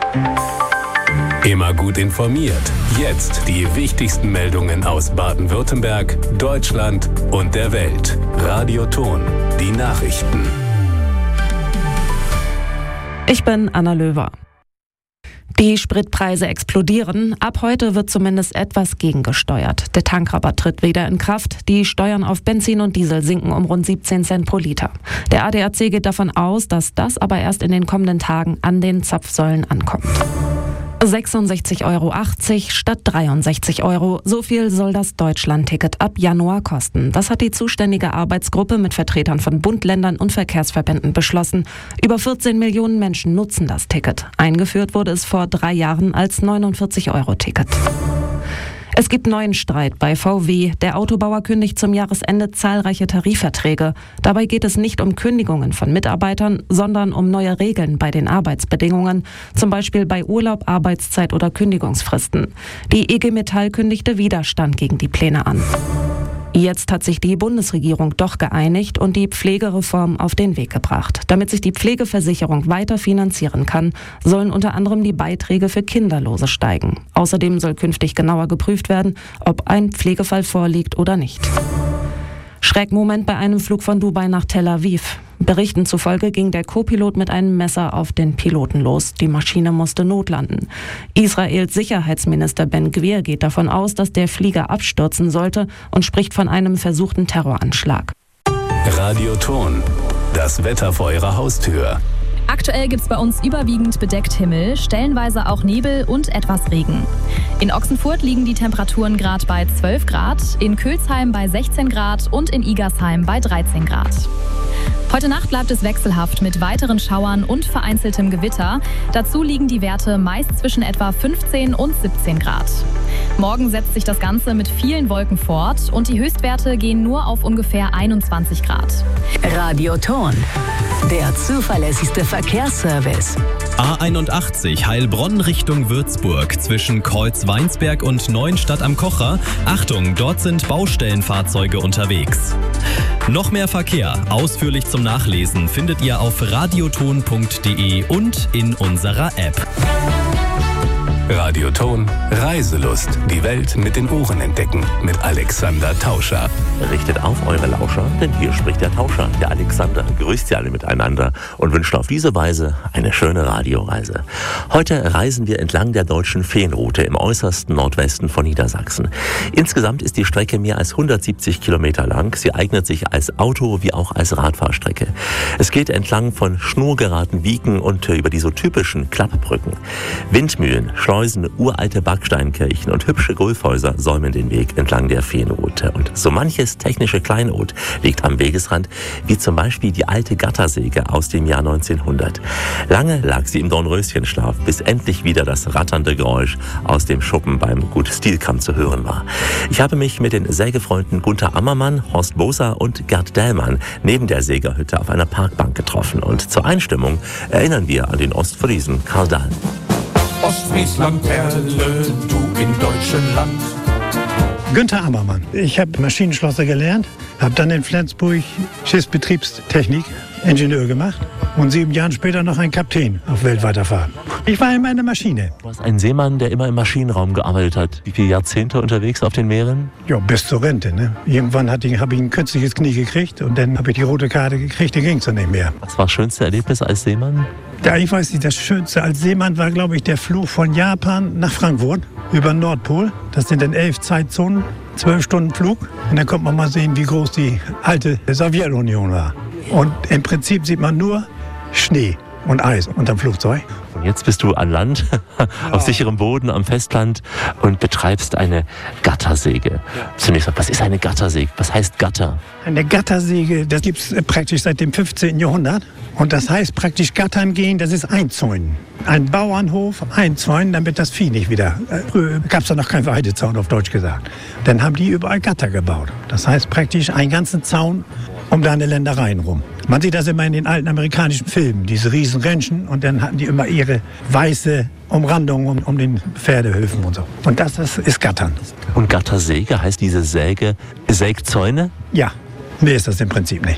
Immer gut informiert. Jetzt die wichtigsten Meldungen aus Baden-Württemberg, Deutschland und der Welt. Radio Ton, die Nachrichten. Ich bin Anna Löwer. Die Spritpreise explodieren. Ab heute wird zumindest etwas gegengesteuert. Der Tankrabatt tritt wieder in Kraft. Die Steuern auf Benzin und Diesel sinken um rund 17 Cent pro Liter. Der ADAC geht davon aus, dass das aber erst in den kommenden Tagen an den Zapfsäulen ankommt. 66,80 € statt 63 €. So viel soll das Deutschland-Ticket ab Januar kosten. Das hat die zuständige Arbeitsgruppe mit Vertretern von Bund, Ländern und Verkehrsverbänden beschlossen. Über 14 Millionen Menschen nutzen das Ticket. Eingeführt wurde es vor 3 Jahren als 49-Euro-Ticket. Es gibt neuen Streit bei VW. Der Autobauer kündigt zum Jahresende zahlreiche Tarifverträge. Dabei geht es nicht um Kündigungen von Mitarbeitern, sondern um neue Regeln bei den Arbeitsbedingungen, zum Beispiel bei Urlaub, Arbeitszeit oder Kündigungsfristen. Die IG Metall kündigte Widerstand gegen die Pläne an. Jetzt hat sich die Bundesregierung doch geeinigt und die Pflegereform auf den Weg gebracht. Damit sich die Pflegeversicherung weiter finanzieren kann, sollen unter anderem die Beiträge für Kinderlose steigen. Außerdem soll künftig genauer geprüft werden, ob ein Pflegefall vorliegt oder nicht. Schreckmoment bei einem Flug von Dubai nach Tel Aviv. Berichten zufolge ging der Co-Pilot mit einem Messer auf den Piloten los. Die Maschine musste notlanden. Israels Sicherheitsminister Ben Gvir geht davon aus, dass der Flieger abstürzen sollte und spricht von einem versuchten Terroranschlag. Radio Ton, das Wetter vor Ihrer Haustür. Aktuell gibt es bei uns überwiegend bedeckt Himmel, stellenweise auch Nebel und etwas Regen. In Ochsenfurt liegen die Temperaturen gerade bei 12 Grad, in Kölsheim bei 16 Grad und in Igersheim bei 13 Grad. Heute Nacht bleibt es wechselhaft mit weiteren Schauern und vereinzeltem Gewitter. Dazu liegen die Werte meist zwischen etwa 15 und 17 Grad. Morgen setzt sich das Ganze mit vielen Wolken fort und die Höchstwerte gehen nur auf ungefähr 21 Grad. Radio Ton, der zuverlässigste Verkehrsservice. A81 Heilbronn Richtung Würzburg zwischen Kreuz-Weinsberg und Neuenstadt am Kocher. Achtung, dort sind Baustellenfahrzeuge unterwegs. Noch mehr Verkehr, ausführlich zum Nachlesen, findet ihr auf radioton.de und in unserer App. Radio Ton, Reiselust. Die Welt mit den Ohren entdecken. Mit Alexander Tauscher. Richtet auf eure Lauscher, denn hier spricht der Tauscher, der Alexander. Grüßt ihr alle miteinander und wünscht auf diese Weise eine schöne Radioreise. Heute reisen wir entlang der deutschen Feenroute im äußersten Nordwesten von Niedersachsen. Insgesamt ist die Strecke mehr als 170 Kilometer lang. Sie eignet sich als Auto- wie auch als Radfahrstrecke. Es geht entlang von schnurgeraden Wieken und über die so typischen Klappbrücken. Windmühlen, Schleusen, uralte Backsteinkirchen und hübsche Gulfhäuser säumen den Weg entlang der Feenroute. Und so manches technische Kleinod liegt am Wegesrand, wie zum Beispiel die alte Gattersäge aus dem Jahr 1900. Lange lag sie im Dornröschenschlaf, bis endlich wieder das ratternde Geräusch aus dem Schuppen beim Gut Stielkamp zu hören war. Ich habe mich mit den Sägefreunden Gunther Ammermann, Horst Boser und Gerd Dählmann neben der Sägerhütte auf einer Parkbank getroffen. Und zur Einstimmung erinnern wir an den Ostfriesen Karl Dahl. Ostfriesland, Perle, du in deutschem Land. Günther Ammermann. Ich habe Maschinenschlosser gelernt, habe dann in Flensburg Schiffsbetriebstechnik, Ingenieur gemacht und 7 Jahre später noch ein Kapitän auf weltweiter Fahrt. Ich war immer in der Maschine. Du warst ein Seemann, der immer im Maschinenraum gearbeitet hat. Wie viele Jahrzehnte unterwegs auf den Meeren? Ja, bis zur Rente. Ne? Irgendwann habe ich ein künstliches Knie gekriegt und dann habe ich die rote Karte gekriegt, dann ging es dann nicht mehr. Was war das schönste Erlebnis als Seemann? Ja, ich weiß nicht, das Schönste als Seemann war, glaube ich, der Flug von Japan nach Frankfurt über den Nordpol. Das sind dann 11 Zeitzonen, 12 Stunden Flug. Und dann kommt man mal sehen, wie groß die alte Sowjetunion war. Und im Prinzip sieht man nur Schnee und Eis unterm Flugzeug. Und jetzt bist du an Land, auf sicherem Boden, am Festland und betreibst eine Gattersäge. Zunächst mal, was ist eine Gattersäge? Was heißt Gatter? Eine Gattersäge, das gibt es praktisch seit dem 15. Jahrhundert. Und das heißt praktisch Gattern gehen, das ist Einzäunen. Ein Bauernhof einzäunen, damit das Vieh nicht wieder... Früher gab es da noch keinen Weidezaun, auf Deutsch gesagt. Dann haben die überall Gatter gebaut. Das heißt praktisch einen ganzen Zaun um da eine Ländereien rum. Man sieht das immer in den alten amerikanischen Filmen, diese riesen Ränchen. Und dann hatten die immer ihre weiße Umrandung um den Pferdehöfen und so. Und das ist Gattern. Und Gattersäge heißt diese Säge Sägzäune? Ja, mehr ist das im Prinzip nicht.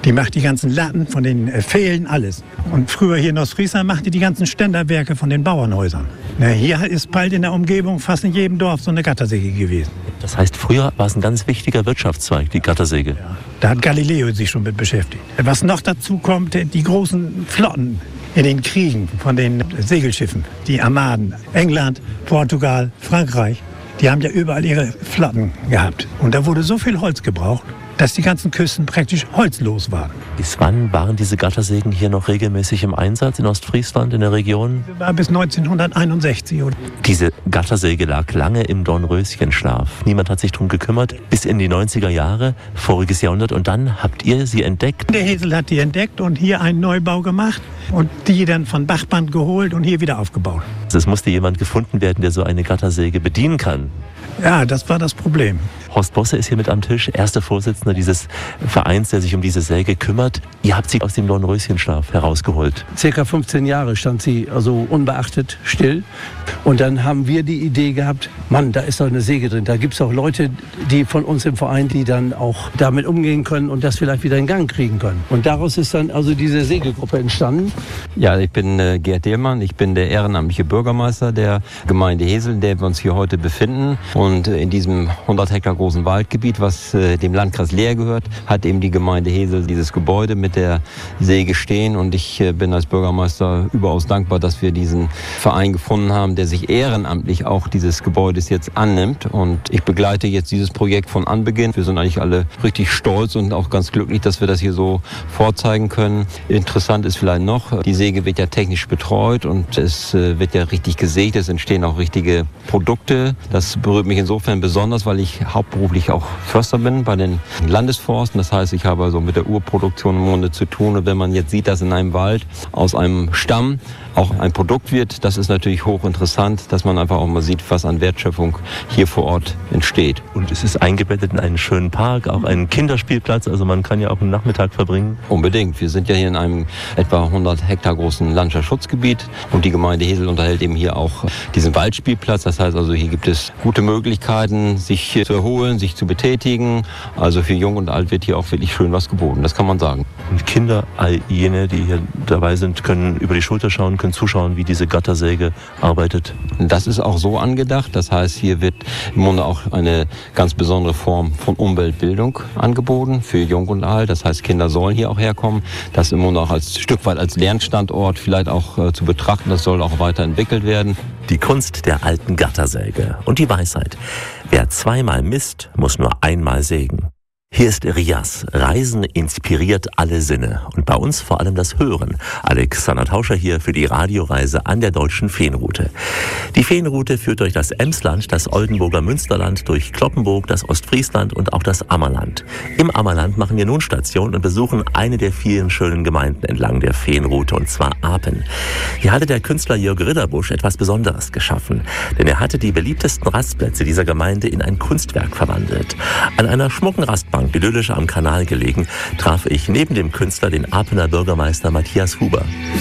Die macht die ganzen Latten von den Pfählen, alles. Und früher hier in Ostfriesland macht die ganzen Ständerwerke von den Bauernhäusern. Na, hier ist bald in der Umgebung fast in jedem Dorf so eine Gattersäge gewesen. Das heißt, früher war es ein ganz wichtiger Wirtschaftszweig, die Gattersäge. Ja, da hat Galileo sich schon mit beschäftigt. Was noch dazu kommt, die großen Flotten in den Kriegen von den Segelschiffen, die Armaden, England, Portugal, Frankreich, die haben ja überall ihre Flotten gehabt. Und da wurde so viel Holz gebraucht, dass die ganzen Küsten praktisch holzlos waren. Bis wann waren diese Gattersägen hier noch regelmäßig im Einsatz in Ostfriesland, in der Region? Das war bis 1961. Diese Gattersäge lag lange im Dornröschenschlaf. Niemand hat sich darum gekümmert, bis in die 90er Jahre, voriges Jahrhundert. Und dann habt ihr sie entdeckt? Der Hesel hat die entdeckt und hier einen Neubau gemacht und die dann von Bachband geholt und hier wieder aufgebaut. Es musste jemand gefunden werden, der so eine Gattersäge bedienen kann. Ja, das war das Problem. Horst Bosse ist hier mit am Tisch, erster Vorsitzender dieses Vereins, der sich um diese Säge kümmert. Ihr habt sie aus dem Dornröschenschlaf herausgeholt. Circa 15 Jahre stand sie also unbeachtet still. Und dann haben wir die Idee gehabt, Mann, da ist doch eine Säge drin. Da gibt es auch Leute, die von uns im Verein, die dann auch damit umgehen können und das vielleicht wieder in Gang kriegen können. Und daraus ist dann also diese Sägegruppe entstanden. Ja, ich bin Gerd Dillmann. Ich bin der ehrenamtliche Bürgermeister der Gemeinde Hesel, in der wir uns hier heute befinden. Und in diesem 100 Hektar großen Waldgebiet, was dem Landkreis Leer gehört, hat eben die Gemeinde Hesel dieses Gebäude mit der Säge stehen. Und ich bin als Bürgermeister überaus dankbar, dass wir diesen Verein gefunden haben, der sich ehrenamtlich auch dieses Gebäudes jetzt annimmt. Und ich begleite jetzt dieses Projekt von Anbeginn. Wir sind eigentlich alle richtig stolz und auch ganz glücklich, dass wir das hier so vorzeigen können. Interessant ist vielleicht noch, die Säge wird ja technisch betreut und es wird ja richtig gesägt. Es entstehen auch richtige Produkte. Das berührt mich insofern besonders, weil ich hauptberuflich auch Förster bin bei den Landesforsten. Das heißt, ich habe also mit der Urproduktion im Grunde zu tun. Und wenn man jetzt sieht, dass in einem Wald aus einem Stamm auch ein Produkt wird, das ist natürlich hochinteressant, dass man einfach auch mal sieht, was an Wertschöpfung hier vor Ort entsteht. Und es ist eingebettet in einen schönen Park, auch einen Kinderspielplatz, also man kann ja auch einen Nachmittag verbringen. Unbedingt. Wir sind ja hier in einem etwa 100 Hektar großen Landschaftsschutzgebiet und die Gemeinde Hesel unterhält eben hier auch diesen Waldspielplatz. Das heißt also, hier gibt es gute Möglichkeiten, sich zu erholen, sich zu betätigen. Also für Jung und Alt wird hier auch wirklich schön was geboten, das kann man sagen. Und Kinder, all jene, die hier dabei sind, können über die Schulter schauen, können zuschauen, wie diese Gattersäge arbeitet. Das ist auch so angedacht. Das heißt, hier wird im Grunde auch eine ganz besondere Form von Umweltbildung angeboten für Jung und Alt. Das heißt, Kinder sollen hier auch herkommen. Das im Grunde auch als Stück weit als Lernstandort vielleicht auch zu betrachten. Das soll auch weiterentwickelt werden. Die Kunst der alten Gattersäge und die Weisheit. Wer zweimal misst, muss nur einmal sägen. Hier ist Rias. Reisen inspiriert alle Sinne und bei uns vor allem das Hören. Alexander Tauscher hier für die Radioreise an der Deutschen Feenroute. Die Feenroute führt durch das Emsland, das Oldenburger Münsterland, durch Cloppenburg, das Ostfriesland und auch das Ammerland. Im Ammerland machen wir nun Station und besuchen eine der vielen schönen Gemeinden entlang der Feenroute, und zwar Apen. Hier hatte der Künstler Jörg Ridderbusch etwas Besonderes geschaffen, denn er hatte die beliebtesten Rastplätze dieser Gemeinde in ein Kunstwerk verwandelt. An einer schmucken Rastbank, idyllisch am Kanal gelegen, traf ich neben dem Künstler den Apener Bürgermeister Matthias Huber.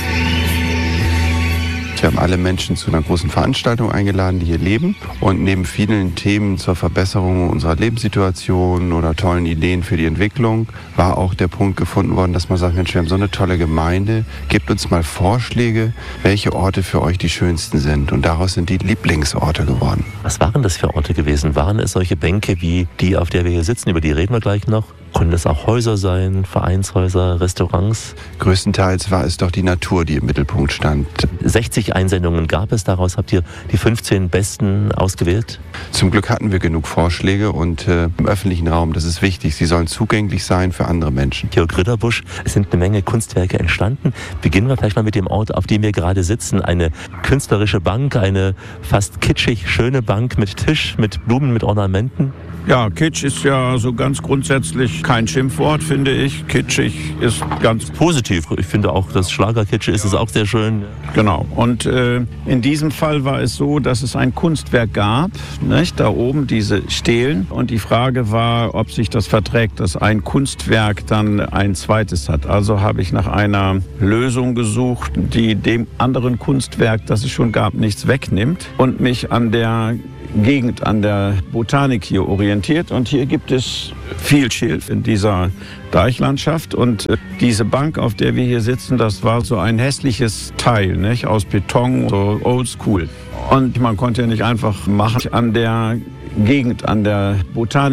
Wir haben alle Menschen zu einer großen Veranstaltung eingeladen, die hier leben. Und neben vielen Themen zur Verbesserung unserer Lebenssituation oder tollen Ideen für die Entwicklung war auch der Punkt gefunden worden, dass man sagt, Mensch, wir haben so eine tolle Gemeinde, gebt uns mal Vorschläge, welche Orte für euch die schönsten sind. Und daraus sind die Lieblingsorte geworden. Was waren das für Orte gewesen? Waren es solche Bänke wie die, auf der wir hier sitzen, über die reden wir gleich noch? Können das auch Häuser sein, Vereinshäuser, Restaurants? Größtenteils war es doch die Natur, die im Mittelpunkt stand. 60 Einsendungen gab es, daraus habt ihr die 15 besten ausgewählt? Zum Glück hatten wir genug Vorschläge und im öffentlichen Raum, das ist wichtig, sie sollen zugänglich sein für andere Menschen. Jörg Ridderbusch, es sind eine Menge Kunstwerke entstanden. Beginnen wir vielleicht mal mit dem Ort, auf dem wir gerade sitzen. Eine künstlerische Bank, eine fast kitschig schöne Bank mit Tisch, mit Blumen, mit Ornamenten. Ja, Kitsch ist ja so ganz grundsätzlich kein Schimpfwort, finde ich. Kitschig ist ganz positiv. Ich finde auch, dass Schlagerkitsch ist, ist auch sehr schön. Genau. Und in diesem Fall war es so, dass es ein Kunstwerk gab, nicht? Da oben diese Stelen. Und die Frage war, ob sich das verträgt, dass ein Kunstwerk dann ein zweites hat. Also habe ich nach einer Lösung gesucht, die dem anderen Kunstwerk, das es schon gab, nichts wegnimmt und mich an der Gegend an der Botanik hier orientiert. Und hier gibt es viel Schilf in dieser Deichlandschaft. Und diese Bank, auf der wir hier sitzen, das war so ein hässliches Teil, nicht? Aus Beton, so oldschool. Und man konnte ja nicht einfach machen an der Gegend an der Botanik